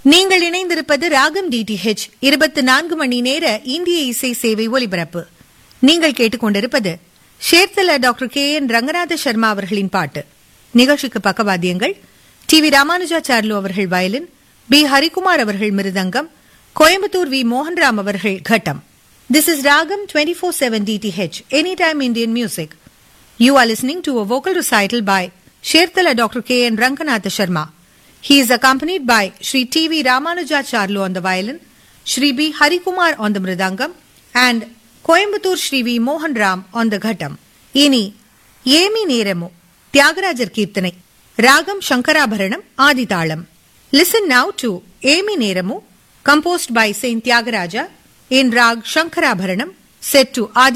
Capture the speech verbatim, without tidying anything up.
நீங்கள் இணைந்திருப்பது ராகம் டிடிஹெச் இருபத்தி நான்கு மணி நேர இந்திய இசை சேவை ஒலிபரப்பு. நீங்கள் கேட்டுக்கொண்டிருப்பது Cherthala doctor K N Ranganatha Sharma அவர்களின் பாட்டு. நிகழ்ச்சிக்கு பக்கவாத்தியங்கள் டி வி ராமானுஜாச்சார்லு அவர்கள் வயலின், பி ஹரிகுமார் அவர்கள் மிருதங்கம், கோயம்புத்தூர் வி மோகன்ராம் அவர்கள் கட்டம். This is Ragam twenty-four seven D T H, Anytime Indian Music. You are listening to a vocal recital by Sherthala Doctor K N Ranganatha Sharma. He is accompanied by Shri T V Ramanujacharlu on the violin, Shri B Harikumar on the mridangam, and Coimbatore Shri V Mohan Ram on the ghattam. Ini Yemi Neremu, Tyagarajar Kirtanai, Ragam Shankarabharanam Adithalam. Listen now to Yemi Neremu, composed by Saint Tyagaraja in Rag Shankarabharanam, set to Adi